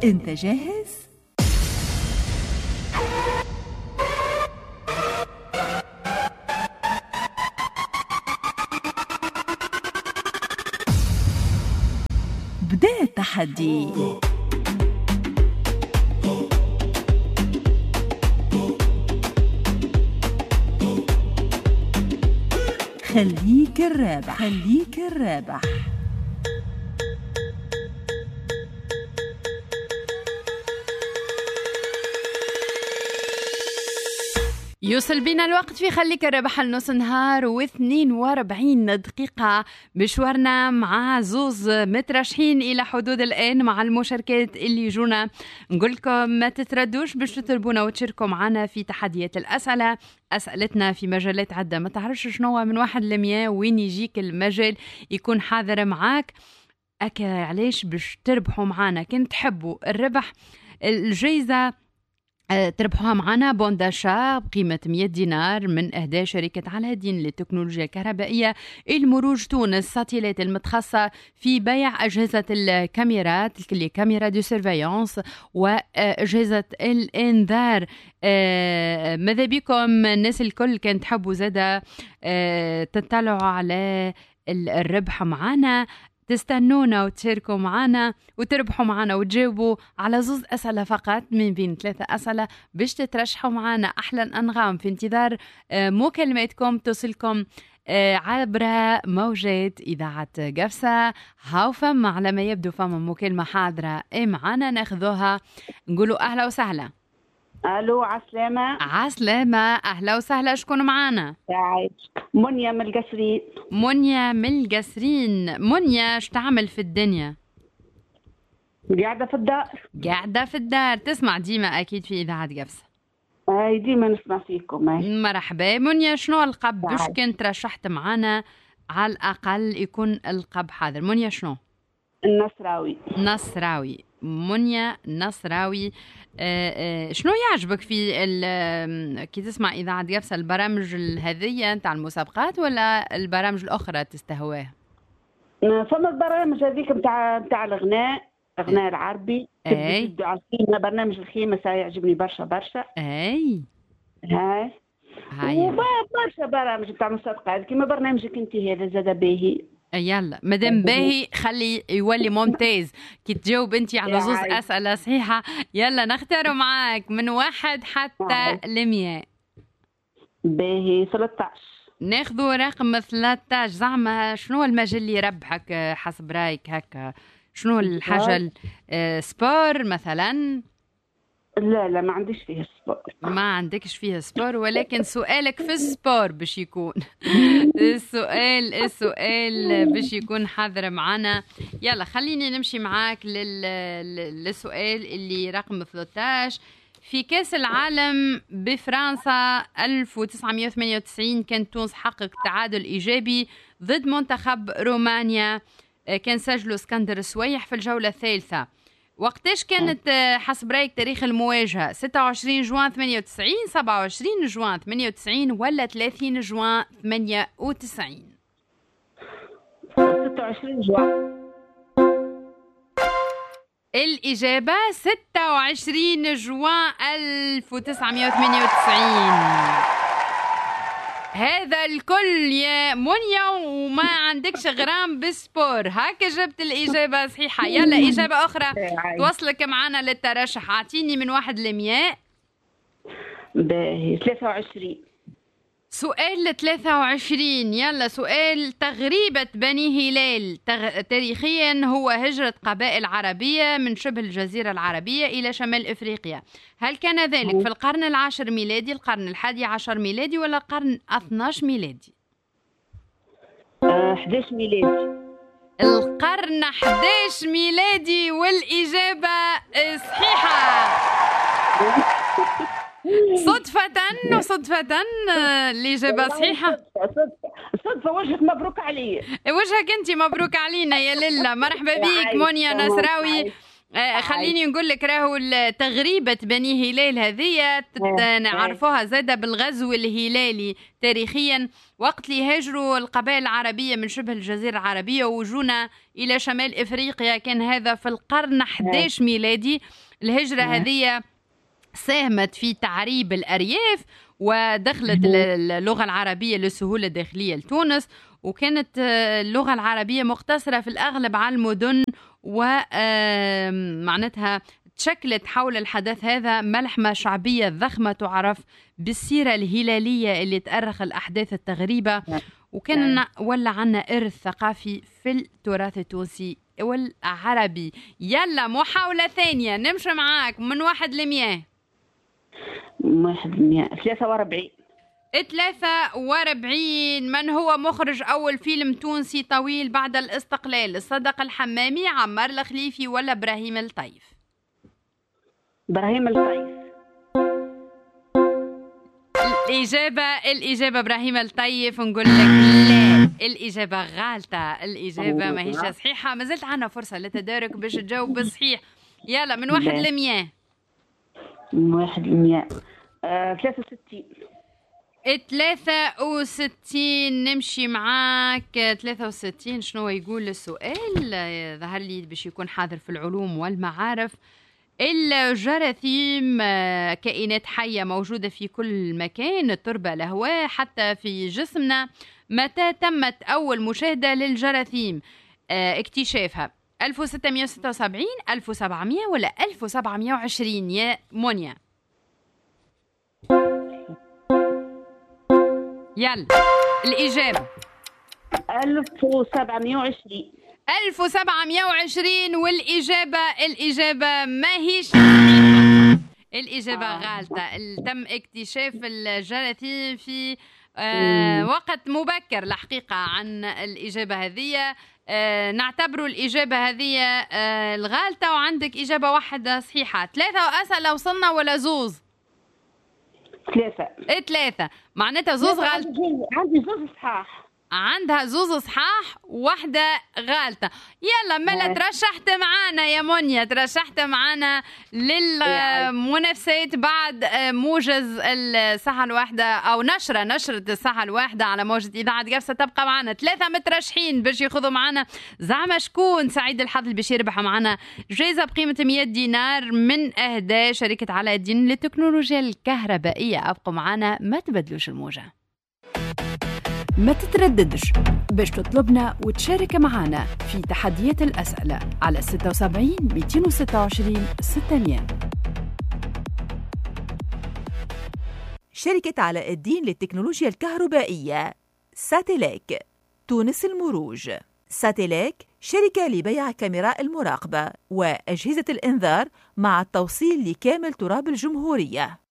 انت جاهز؟ بدأ التحدي. خليك الرابح، خليك الرابح. يوصل بينا الوقت في خليك الرابح لنص نهار و42 دقيقة. مشوارنا مع زوز مترشحين إلى حدود الآن مع المشاركات اللي يجونا. نقولكم ما تتردوش باش تطلبونا وتشاركوا معنا في تحديات الأسئلة. أسئلتنا في مجالات عدة، ما تعرفش شنو من 1 ل100 وين يجيك المجال يكون حاضر معاك. أكا علاش باش تربحوا معنا؟ كنت تحبوا الربح الجائزة تربحوها معنا بونداشا بقيمة 100 دينار من إهداء شركة علاء-الدين للتكنولوجيا الكهربائية المروج تونس، ساتيلات المتخصصة في بيع أجهزة الكاميرات، الكاميرا دو سيرفيانس وأجهزة الإنذار. ماذا بكم الناس الكل كان تحبوا زادة تطلعوا على الربح معنا؟ تستنونا وتشاركوا معنا وتربحوا معنا وتجاوبوا على 2 أسئلة فقط من بين 3 أسئلة باش تترشحوا معنا. أحلى الأنغام في انتظار مكالماتكم توصلكم عبر موجات إذاعة قفصة. هاو فما على ما يبدو فما مكالمة حاضرة معنا ناخذوها. نقولوا أهلا وسهلا. الو عسلامة. عسلامة، أهلا وسهلا. شكون معنا؟ منيا من القصرين. منيا من القصرين. منيا اش تعمل في الدنيا؟ قاعدة في الدار. قاعدة في الدار، تسمع ديما أكيد في إذاعة قفصة. اي ديما نسمع فيكم. مرحبا منيا، شنو القب باش كنت رشحت معنا على الأقل يكون القب حاضر؟ منيا شنو؟ النصراوي. نصراوي. منيا نصراوي. شنو يعجبك في كي تسمع إذاعة قفصة؟ البرامج هذية نتاع المسابقات ولا البرامج الأخرى تستهواها؟ فما البرامج هذيك نتاع الغناء العربي. اي برنامج الخيمة يعجبني برشا برشا. اي هاي برشا برامج نتاع مسابقات كيما برنامجك انت هذا زاد باهي. يلا مادام باهي خلي يولي ممتاز كي تجاوب انت على 2 أسئلة صحيحة. يلا نختاروا معاك من 1 حتى ل100. باهي 13. ناخذوا رقم 13. زعما شنو المجال اللي يربحك حسب رايك هكا؟ شنو الحاجة؟ سبور مثلا؟ لا ما عنديش فيه سبور. ما عندكش فيه سبور، ولكن سؤالك في السبور باش يكون السؤال باش يكون حاضر معنا. يلا خليني نمشي معاك للسؤال اللي رقم 13. في كأس العالم بفرنسا 1998 كانت تونس حقق تعادل إيجابي ضد منتخب رومانيا. كان سجلوا اسكندر السويح في الجولة الثالثة. وقتاش كانت حسب رايك تاريخ المواجهة؟ 26 جوان 98، 27 جوان 98 ولا 30 جوان 98؟ 26 جوان. الإجابة 26 جوان 1998. هذا الكل يا منيا وما عندكش غرام بالسبور. هكا جبت الإجابة صحيحة. يلا إجابة أخرى توصلك معنا للترشح. أعطيني من 1 ل100. باهي 23. سؤال 23. يلا سؤال. تغريبة بني هلال تاريخيا هو هجرة قبائل عربية من شبه الجزيرة العربية إلى شمال إفريقيا. هل كان ذلك في القرن 10 ميلادي، القرن 11 ميلادي ولا القرن 12 ميلادي؟ 11 ميلادي. القرن 11 ميلادي والإجابة صحيحة. صدفة الإجابة صحيحة. صدفة. وجهك مبروك علي. وجهك أنت مبروك علينا يا لله. مرحبا بيك منيا نصراوي. خليني نقول لك راهو تغريبة بني هلال هذه نعرفوها زادة بالغزو الهلالي تاريخيا، وقت اللي هاجروا القبائل العربية من شبه الجزيرة العربية وجونا إلى شمال إفريقيا، كان هذا في القرن 11 ميلادي. الهجرة هذه ساهمت في تعريب الأرياف ودخلت اللغة العربية للسهولة الداخلية لتونس، وكانت اللغة العربية مقتصرة في الأغلب على المدن، ومعناتها تشكلت حول الحدث هذا ملحمة شعبية ضخمة تعرف بالسيرة الهلالية اللي تأرخ الأحداث التغريبة، وكان ولا عنا إرث ثقافي في التراث التونسي والعربي. يلا محاولة ثانية نمشي معاك من 1 ل100. 1 ل100. 43. 43. من هو مخرج أول فيلم تونسي طويل بعد الاستقلال؟ الصدق الحمامي، عمار الخليفي، ولا إبراهيم الطيف؟ إبراهيم الطيف. الإجابة إبراهيم الطيف. نقول لك لا، الإجابة غالطة، الإجابة ما هيش صحيحة. ما زلت عنا فرصة للتدارك باش تجاوب بصحيح. يلا من 1 ل100. من 1 ل100. 63. 63. نمشي معاك. 63 شنو يقول السؤال؟ ظهر لي باش يكون حاضر في العلوم والمعارف. الجراثيم كائنات حية موجودة في كل مكان، التربة، الهواء، حتى في جسمنا. متى تمت أول مشاهدة للجراثيم؟ اكتشافها 1676، 1700، ولا 1720 يا مونيا؟ يلا الإجابة 1720. 1720. والإجابة ما هيش الإجابة غالطة. تم اكتشاف الجراثيم في وقت مبكر الحقيقة عن الإجابة هذه. نعتبر الإجابة هذه الغالطة، وعندك إجابة واحدة صحيحة. 3 أسئلة وصلنا ولا زوز؟ 3. معناتها زوز غلط. عندي زوز صحاح. عندها زوز صحاح واحدة غالطة. يلا ملا ترشحت معانا يا منيا، ترشحت معانا للمنافسات بعد موجز الساعة الواحدة أو نشرة الساعة الواحدة على موجة إذاعة قفصة. تبقى معنا 3 مترشحين باش ياخذوا معنا زعما شكون سعيد الحظ باش يربح معنا جائزة بقيمة 100 دينار من أهداء شركة علاء الدين للتكنولوجيا الكهربائية. أبقوا معنا، ما تبدلوش الموجة. ما تترددش باش تطلبنا وتشارك معنا في تحديات الأسئلة على 76 226 600. شركة علاء الدين للتكنولوجيا الكهربائية. ساتيلاك تونس المروج. ساتيلاك شركة لبيع كاميرا المراقبة وأجهزة الإنذار مع التوصيل لكامل تراب الجمهورية.